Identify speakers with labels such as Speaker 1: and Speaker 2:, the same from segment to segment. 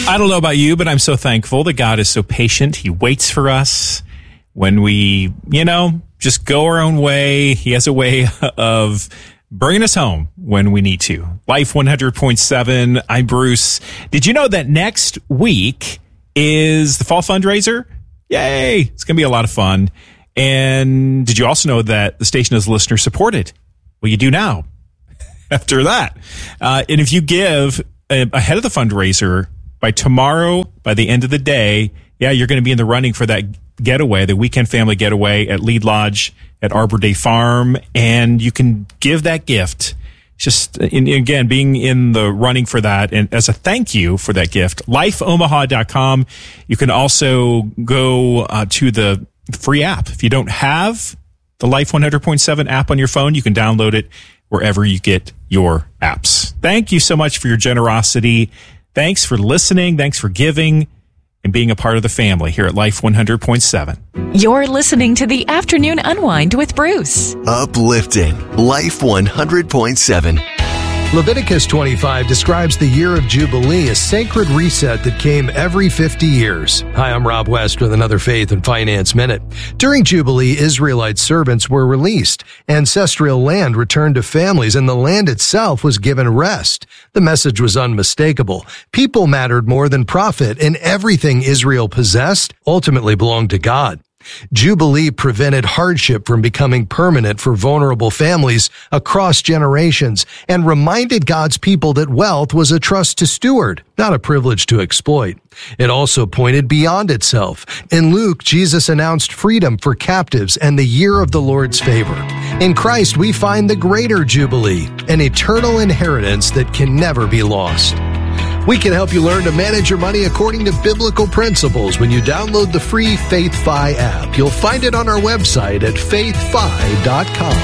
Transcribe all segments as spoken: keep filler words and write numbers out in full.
Speaker 1: I don't know about you, but I'm so thankful that God is so patient. He waits for us when we, you know, just go our own way. He has a way of bringing us home when we need to. Life one hundred point seven. I'm Bruce. Did you know that next week is the fall fundraiser? Yay! It's going to be a lot of fun. And did you also know that the station is listener supported? Well, you do now after that. Uh, and if you give uh, ahead of the fundraiser by tomorrow, by the end of the day, yeah, you're going to be in the running for that getaway, the weekend family getaway at Lead Lodge at Arbor Day Farm. And you can give that gift. Just, in, again, being in the running for that. And as a thank you for that gift, life omaha dot com. You can also go uh, to the free app. If you don't have the Life one hundred point seven app on your phone, you can download it wherever you get your apps. Thank you so much for your generosity. Thanks for listening. Thanks for giving and being a part of the family here at Life one hundred point seven.
Speaker 2: You're listening to the Afternoon Unwind with Bruce.
Speaker 3: Uplifting Life one hundred point seven.
Speaker 4: Leviticus twenty-five describes the year of Jubilee, a sacred reset that came every fifty years. Hi, I'm Rob West with another Faith and Finance Minute. During Jubilee, Israelite servants were released. Ancestral land returned to families, and the land itself was given rest. The message was unmistakable. People mattered more than profit, and everything Israel possessed ultimately belonged to God. Jubilee prevented hardship from becoming permanent for vulnerable families across generations and reminded God's people that wealth was a trust to steward, not a privilege to exploit. It also pointed beyond itself. In Luke, Jesus announced freedom for captives and the year of the Lord's favor. In Christ, we find the greater Jubilee, an eternal inheritance that can never be lost. We can help you learn to manage your money according to biblical principles when you download the free FaithFi app. You'll find it on our website at faith fi dot com.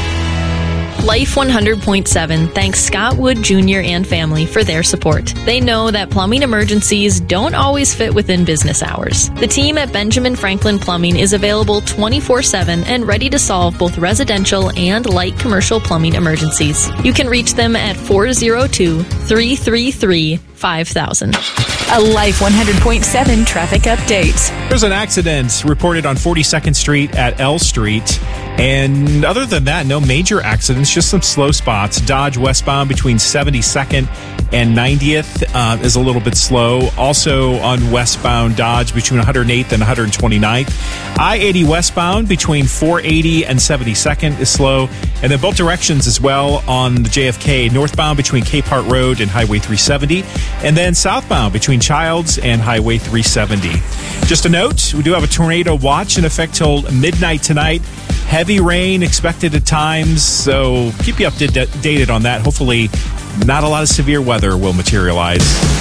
Speaker 5: Life one hundred point seven thanks Scott Wood Junior and family for their support. They know that plumbing emergencies don't always fit within business hours. The team at Benjamin Franklin Plumbing is available twenty-four seven and ready to solve both residential and light commercial plumbing emergencies. You can reach them at four oh two, three three three, five thousand.
Speaker 2: A Life one hundred point seven traffic update.
Speaker 1: There's an accident reported on forty-second Street at L Street. And other than that, no major accidents, just some slow spots. Dodge westbound between seventy-second and ninetieth uh, is a little bit slow. Also on westbound Dodge between one hundred eighth and one hundred twenty-ninth. I eighty westbound between four eighty and seventy-second is slow. And then both directions as well on the J F K, northbound between Cape Hart Road and Highway three seventy. And then southbound between Childs and Highway three seventy. Just a note, we do have a tornado watch in effect till midnight tonight. Heavy rain expected at times, so keep you updated on that. Hopefully, not a lot of severe weather will materialize.